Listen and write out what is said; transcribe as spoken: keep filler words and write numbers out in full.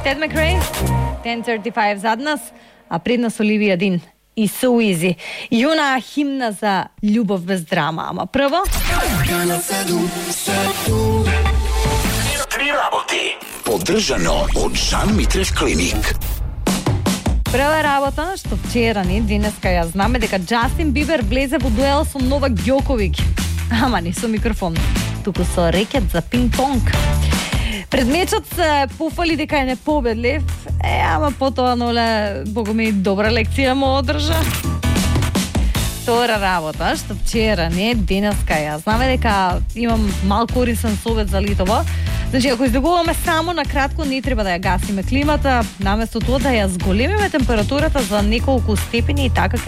Тед Макрей, ten thirty-five зад нас, а пред нас Оливија Дин и So Easy. Јуна химна за љубов без драма, ама прво... Три работи. Поддржано од Жан Митрев Клиник. Прва работа, што вчера ни, денеска ја знаме дека Џастин Бибер влезе во дуел со Новак Ѓоковиќ. Ама не со микрофон, туку со рекет за пинг-понг. Пред мечот се пофали дека е непобедлив, е, ама потоа, ноле, богоми, добра лекција му одржа. Втора работа, што вчера, не, денеска ја знаме дека имам мал корисен совет за летово. Значи, ако издегуваме само на кратко, не треба да ја гасиме климата, наместо тоа да ја зголемиме температурата за неколку степени и така